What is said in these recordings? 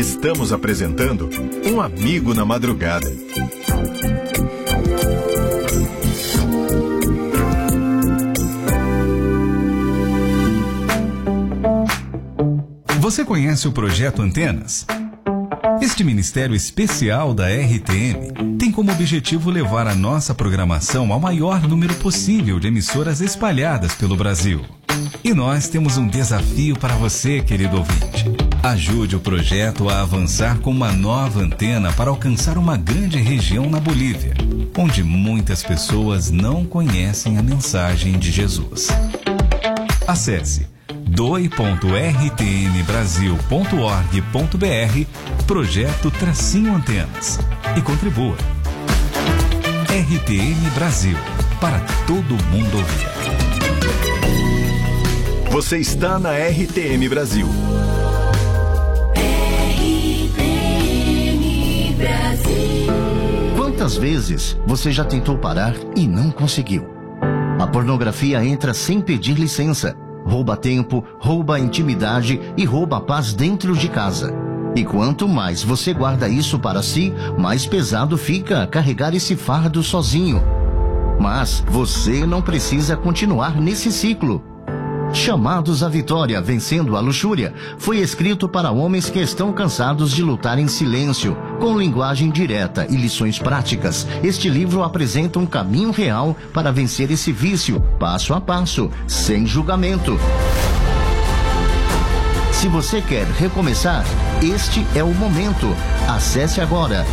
Estamos apresentando Um Amigo na Madrugada. Você conhece o Projeto Antenas? Este ministério especial da RTM tem como objetivo levar a nossa programação ao maior número possível de emissoras espalhadas pelo Brasil. E nós temos um desafio para você, querido ouvinte. Ajude o projeto a avançar com uma nova antena para alcançar uma grande região na Bolívia, onde muitas pessoas não conhecem a mensagem de Jesus. Acesse doi.rtmbrasil.org.br Projeto-Antenas e contribua. RTM Brasil, para todo mundo ouvir. Você está na RTM Brasil. RTM Brasil. Quantas vezes você já tentou parar e não conseguiu? A pornografia entra sem pedir licença. Rouba tempo, rouba a intimidade e rouba a paz dentro de casa. E quanto mais você guarda isso para si, mais pesado fica carregar esse fardo sozinho. Mas você não precisa continuar nesse ciclo. Chamados à Vitória, Vencendo a Luxúria, foi escrito para homens que estão cansados de lutar em silêncio, com linguagem direta e lições práticas. Este livro apresenta um caminho real para vencer esse vício, passo a passo, sem julgamento. Se você quer recomeçar, este é o momento. Acesse agora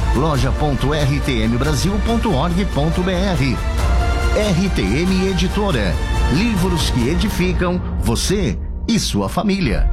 loja.rtmbrasil.org.br. RTM Editora. Livros que edificam você e sua família.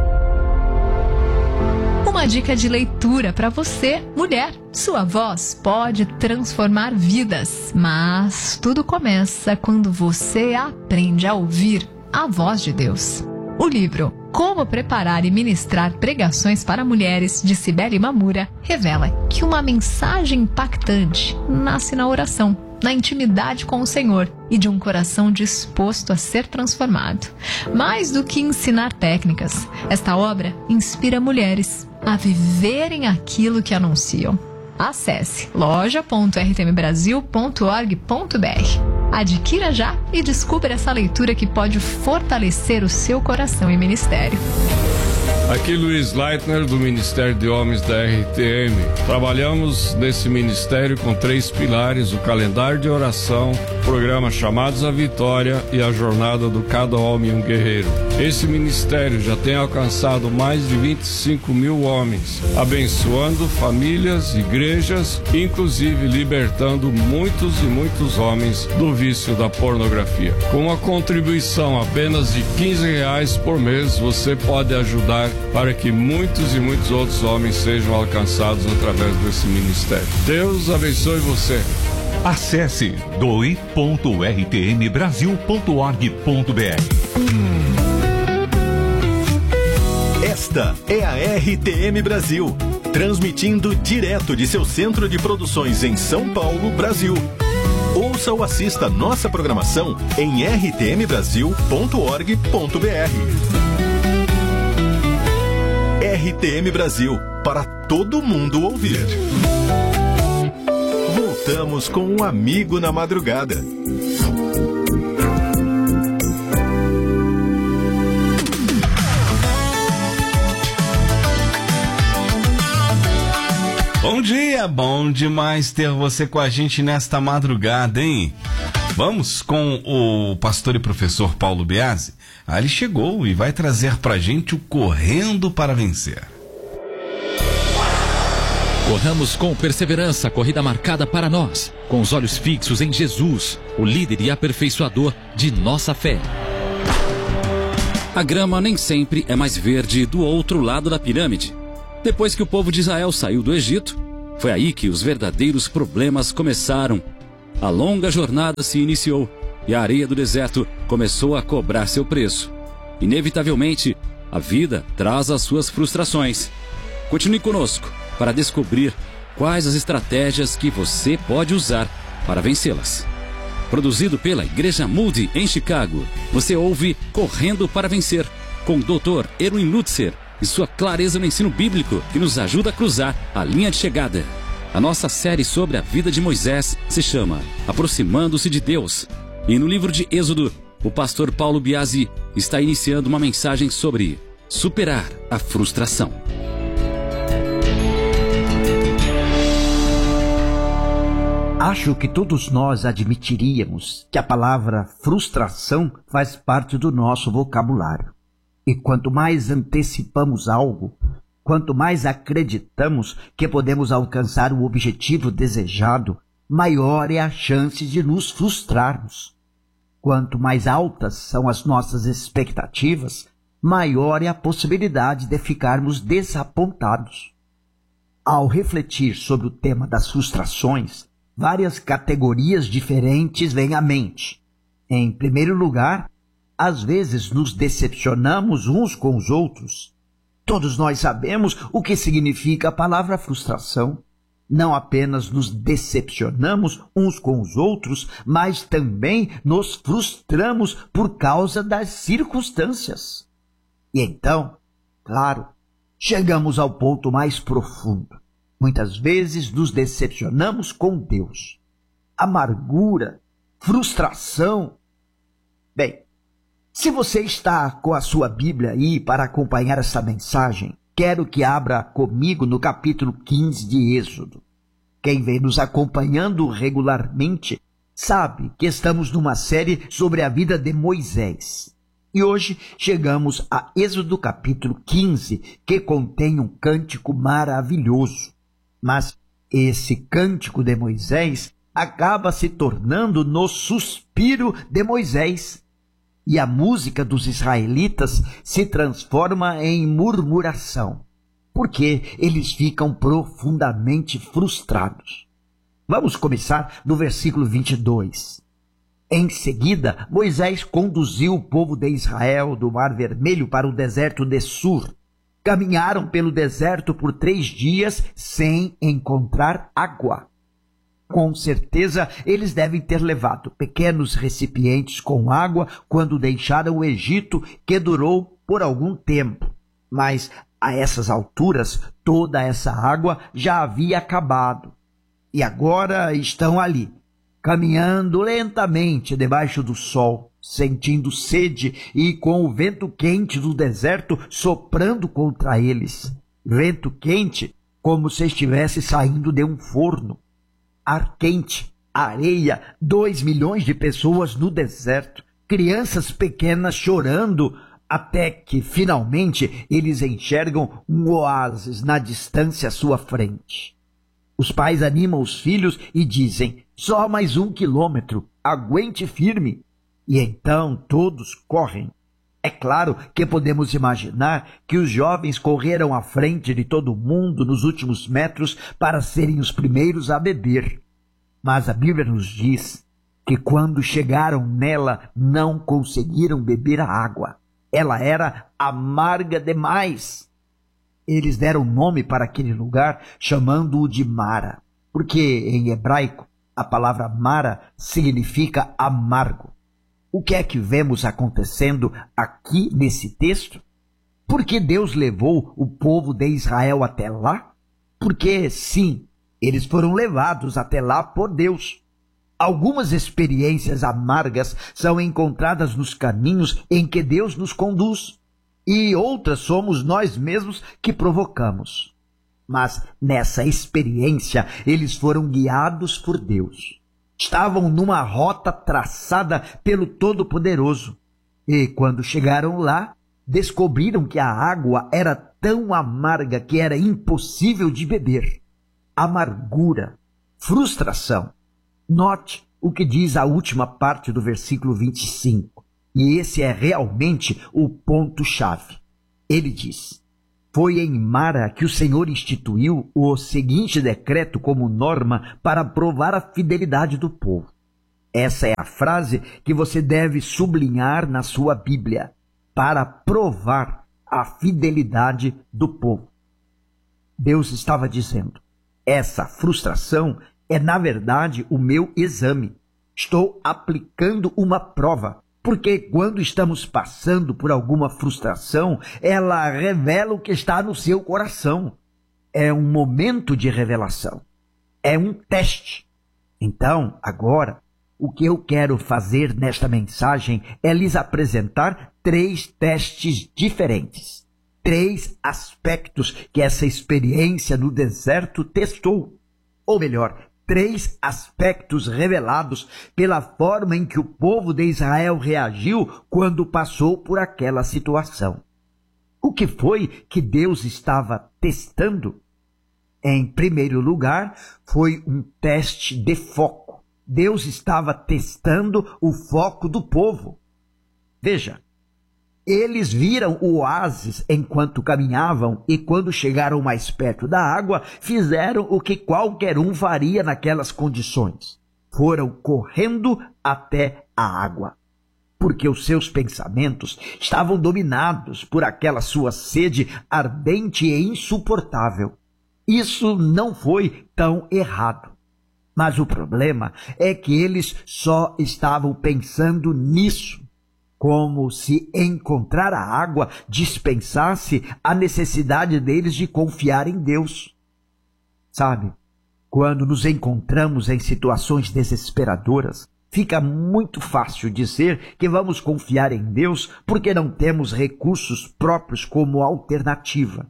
Uma dica de leitura para você, mulher. Sua voz pode transformar vidas, mas tudo começa quando você aprende a ouvir a voz de Deus. O livro Como Preparar e Ministrar Pregações para Mulheres, de Cibele Mamura, revela que uma mensagem impactante nasce na oração, na intimidade com o Senhor e de um coração disposto a ser transformado. Mais do que ensinar técnicas, esta obra inspira mulheres a viverem aquilo que anunciam. Acesse loja.rtmbrasil.org.br. Adquira já e descubra essa leitura que pode fortalecer o seu coração e ministério. Aqui Luiz Leitner, do Ministério de Homens da RTM. Trabalhamos nesse ministério com 3 pilares: o calendário de oração, o programa Chamados à Vitória e a jornada do Cada Homem um Guerreiro. Esse ministério já tem alcançado mais de 25 mil homens, abençoando famílias, igrejas, inclusive libertando muitos e muitos homens do vício da pornografia. Com uma contribuição apenas de R$15 por mês, você pode ajudar para que muitos e muitos outros homens sejam alcançados através desse ministério. Deus abençoe você. Acesse doi.rtmbrasil.org.br. Esta é a RTM Brasil, transmitindo direto de seu centro de produções em São Paulo, Brasil. Ouça ou assista nossa programação em rtmbrasil.org.br. RTM Brasil, para todo mundo ouvir. Voltamos com Um Amigo na Madrugada. Bom dia, bom demais ter você com a gente nesta madrugada, hein? Vamos com o pastor e professor Paulo Biasi. Ele chegou e vai trazer pra gente o Correndo para Vencer. Corramos com perseverança a corrida marcada para nós, com os olhos fixos em Jesus, o líder e aperfeiçoador de nossa fé. A grama nem sempre é mais verde do outro lado da pirâmide. Depois que o povo de Israel saiu do Egito, foi aí que os verdadeiros problemas começaram. A longa jornada se iniciou e a areia do deserto começou a cobrar seu preço. Inevitavelmente, a vida traz as suas frustrações. Continue conosco para descobrir quais as estratégias que você pode usar para vencê-las. Produzido pela Igreja Moody em Chicago, você ouve Correndo para Vencer, com o Dr. Erwin Lutzer e sua clareza no ensino bíblico, que nos ajuda a cruzar a linha de chegada. A nossa série sobre a vida de Moisés se chama Aproximando-se de Deus. E no livro de Êxodo, o pastor Paulo Biasi está iniciando uma mensagem sobre superar a frustração. Acho que todos nós admitiríamos que a palavra frustração faz parte do nosso vocabulário. E quanto mais antecipamos algo, quanto mais acreditamos que podemos alcançar o objetivo desejado, maior é a chance de nos frustrarmos. Quanto mais altas são as nossas expectativas, maior é a possibilidade de ficarmos desapontados. Ao refletir sobre o tema das frustrações, várias categorias diferentes vêm à mente. Em primeiro lugar, às vezes nos decepcionamos uns com os outros. Todos nós sabemos o que significa a palavra frustração. Não apenas nos decepcionamos uns com os outros, mas também nos frustramos por causa das circunstâncias. E então, claro, chegamos ao ponto mais profundo. Muitas vezes nos decepcionamos com Deus. Amargura, frustração. Bem, se você está com a sua Bíblia aí para acompanhar essa mensagem, quero que abra comigo no capítulo 15 de Êxodo. Quem vem nos acompanhando regularmente sabe que estamos numa série sobre a vida de Moisés. E hoje chegamos a Êxodo capítulo 15, que contém um cântico maravilhoso. Mas esse cântico de Moisés acaba se tornando no suspiro de Moisés. E a música dos israelitas se transforma em murmuração, porque eles ficam profundamente frustrados. Vamos começar no versículo 22. Em seguida, Moisés conduziu o povo de Israel do Mar Vermelho para o deserto de Sur. Caminharam pelo deserto por 3 dias sem encontrar água. Com certeza, eles devem ter levado pequenos recipientes com água quando deixaram o Egito, que durou por algum tempo. Mas, a essas alturas, toda essa água já havia acabado. E agora estão ali, caminhando lentamente debaixo do sol, sentindo sede e com o vento quente do deserto soprando contra eles. Vento quente como se estivesse saindo de um forno. Ar quente, areia, 2 milhões de pessoas no deserto, crianças pequenas chorando, até que, finalmente, eles enxergam um oásis na distância à sua frente. Os pais animam os filhos e dizem, só mais 1 quilômetro, aguente firme. E então todos correm. É claro que podemos imaginar que os jovens correram à frente de todo mundo nos últimos metros para serem os primeiros a beber. Mas a Bíblia nos diz que quando chegaram nela não conseguiram beber a água. Ela era amarga demais. Eles deram nome para aquele lugar chamando-o de Mara, porque em hebraico a palavra Mara significa amargo. O que é que vemos acontecendo aqui nesse texto? Por que Deus levou o povo de Israel até lá? Porque, sim, eles foram levados até lá por Deus. Algumas experiências amargas são encontradas nos caminhos em que Deus nos conduz, e outras somos nós mesmos que provocamos. Mas nessa experiência eles foram guiados por Deus. Estavam numa rota traçada pelo Todo-Poderoso. E quando chegaram lá, descobriram que a água era tão amarga que era impossível de beber. Amargura, frustração. Note o que diz a última parte do versículo 25. E esse é realmente o ponto-chave. Ele diz, foi em Mara que o Senhor instituiu o seguinte decreto como norma para provar a fidelidade do povo. Essa é a frase que você deve sublinhar na sua Bíblia, para provar a fidelidade do povo. Deus estava dizendo, essa frustração é, na verdade, o meu exame. Estou aplicando uma prova. Porque quando estamos passando por alguma frustração, ela revela o que está no seu coração. É um momento de revelação. É um teste. Então, agora, o que eu quero fazer nesta mensagem é lhes apresentar 3 testes diferentes. 3 aspectos que essa experiência no deserto testou. Ou melhor, 3 aspectos revelados pela forma em que o povo de Israel reagiu quando passou por aquela situação. O que foi que Deus estava testando? Em primeiro lugar, foi um teste de foco. Deus estava testando o foco do povo. Veja, eles viram o oásis enquanto caminhavam e quando chegaram mais perto da água, fizeram o que qualquer um faria naquelas condições. Foram correndo até a água, porque os seus pensamentos estavam dominados por aquela sua sede ardente e insuportável. Isso não foi tão errado. Mas o problema é que eles só estavam pensando nisso, como se encontrar a água dispensasse a necessidade deles de confiar em Deus. Sabe, quando nos encontramos em situações desesperadoras, fica muito fácil dizer que vamos confiar em Deus porque não temos recursos próprios como alternativa.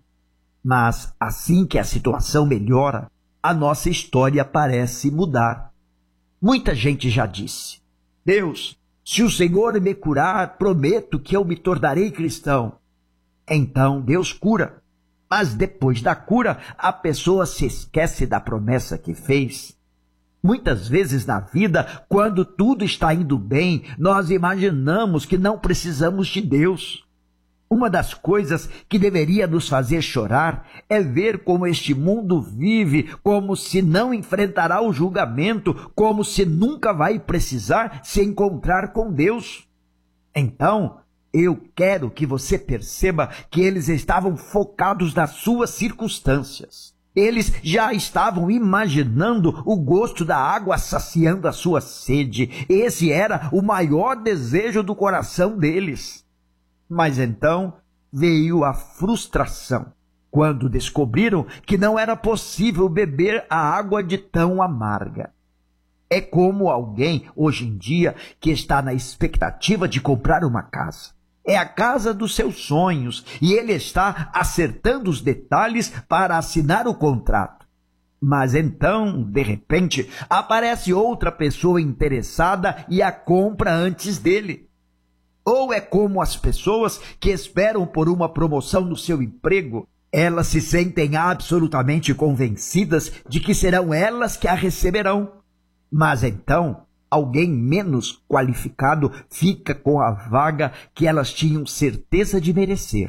Mas assim que a situação melhora, a nossa história parece mudar. Muita gente já disse: Deus, se o Senhor me curar, prometo que eu me tornarei cristão. Então Deus cura. Mas depois da cura, a pessoa se esquece da promessa que fez. Muitas vezes na vida, quando tudo está indo bem, nós imaginamos que não precisamos de Deus. Uma das coisas que deveria nos fazer chorar é ver como este mundo vive, como se não enfrentará o julgamento, como se nunca vai precisar se encontrar com Deus. Então, eu quero que você perceba que eles estavam focados nas suas circunstâncias. Eles já estavam imaginando o gosto da água saciando a sua sede. Esse era o maior desejo do coração deles. Mas então veio a frustração, quando descobriram que não era possível beber a água de tão amarga. É como alguém, hoje em dia, que está na expectativa de comprar uma casa. É a casa dos seus sonhos e ele está acertando os detalhes para assinar o contrato. Mas então, de repente, aparece outra pessoa interessada e a compra antes dele. Ou é como as pessoas que esperam por uma promoção no seu emprego. Elas se sentem absolutamente convencidas de que serão elas que a receberão. Mas então, alguém menos qualificado fica com a vaga que elas tinham certeza de merecer.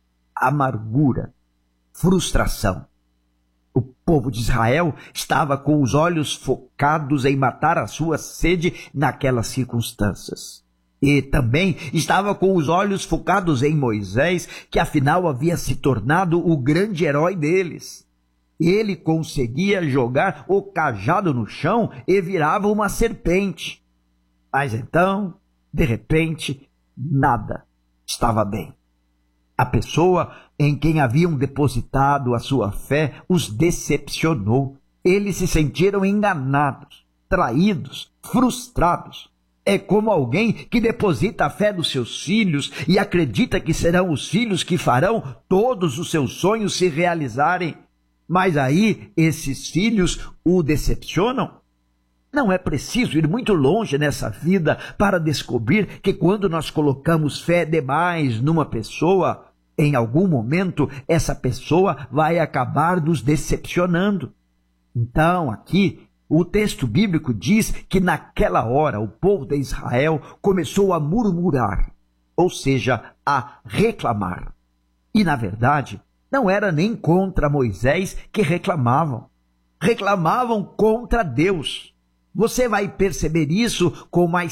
Amargura, frustração. O povo de Israel estava com os olhos focados em matar a sua sede naquelas circunstâncias. E também estava com os olhos focados em Moisés, que afinal havia se tornado o grande herói deles. Ele conseguia jogar o cajado no chão e virava uma serpente. Mas então, de repente, nada estava bem. A pessoa em quem haviam depositado a sua fé os decepcionou. Eles se sentiram enganados, traídos, frustrados. É como alguém que deposita a fé dos seus filhos e acredita que serão os filhos que farão todos os seus sonhos se realizarem. Mas aí esses filhos o decepcionam. Não é preciso ir muito longe nessa vida para descobrir que quando nós colocamos fé demais numa pessoa, em algum momento essa pessoa vai acabar nos decepcionando. Então, aqui, o texto bíblico diz que naquela hora o povo de Israel começou a murmurar, ou seja, a reclamar. E, na verdade, não era nem contra Moisés que reclamavam. Reclamavam contra Deus. Você vai perceber isso com mais